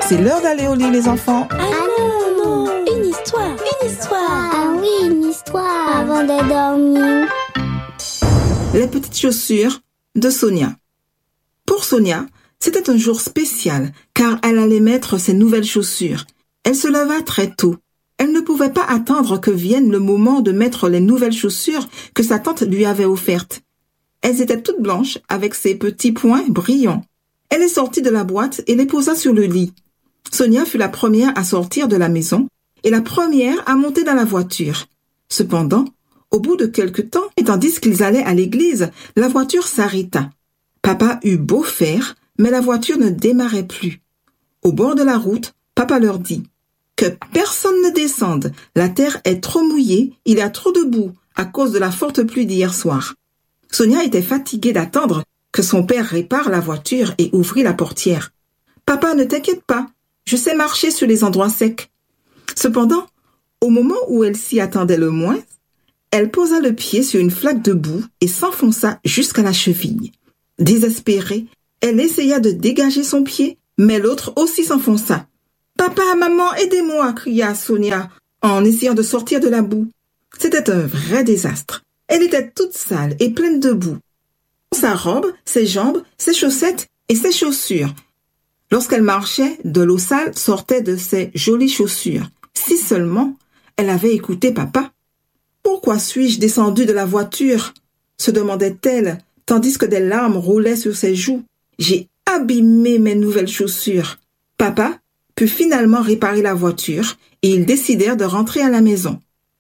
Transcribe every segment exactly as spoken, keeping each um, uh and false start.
C'est l'heure d'aller au lit, les enfants. Ah non, non, une histoire, une histoire. Ah oui, une histoire avant de dormir. Les petites chaussures de Sonia. Pour Sonia, c'était un jour spécial car elle allait mettre ses nouvelles chaussures. Elle se leva très tôt. Elle ne pouvait pas attendre que vienne le moment de mettre les nouvelles chaussures que sa tante lui avait offertes. Elles étaient toutes blanches avec ses petits points brillants. Elle est sortie de la boîte et les posa sur le lit. Sonia fut la première à sortir de la maison et la première à monter dans la voiture. Cependant, au bout de quelque temps, et tandis qu'ils allaient à l'église, la voiture s'arrêta. Papa eut beau faire, mais la voiture ne démarrait plus. Au bord de la route, papa leur dit « Que personne ne descende, la terre est trop mouillée, il y a trop de boue à cause de la forte pluie d'hier soir. » Sonia était fatiguée d'attendre que son père répare la voiture et ouvrit la portière. « Papa, ne t'inquiète pas, je sais marcher sur les endroits secs. » Cependant, au moment où elle s'y attendait le moins, elle posa le pied sur une flaque de boue et s'enfonça jusqu'à la cheville. Désespérée, elle essaya de dégager son pied, mais l'autre aussi s'enfonça. « Papa, maman, aidez-moi !» cria Sonia en essayant de sortir de la boue. C'était un vrai désastre. Elle était toute sale et pleine de boue. Sa robe, ses jambes, ses chaussettes et ses chaussures. Lorsqu'elle marchait, de l'eau sale sortait de ses jolies chaussures. Si seulement elle avait écouté papa. « Pourquoi suis-je descendue de la voiture ?» se demandait-elle, tandis que des larmes roulaient sur ses joues. « J'ai abîmé mes nouvelles chaussures. » Papa put finalement réparer la voiture et ils décidèrent de rentrer à la maison.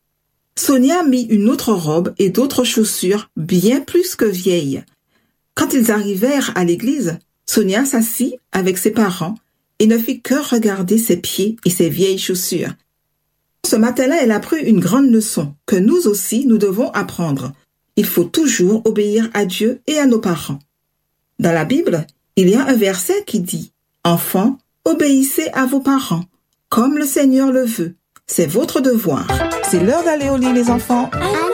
Sonia mit une autre robe et d'autres chaussures bien plus que vieilles. Quand ils arrivèrent à l'église, Sonia s'assit avec ses parents et ne fit que regarder ses pieds et ses vieilles chaussures. Ce matin-là, elle apprit une grande leçon que nous aussi nous devons apprendre. Il faut toujours obéir à Dieu et à nos parents. Dans la Bible, il y a un verset qui dit « Enfants, obéissez à vos parents, comme le Seigneur le veut. C'est votre devoir. » C'est l'heure d'aller au lit, les enfants. Ah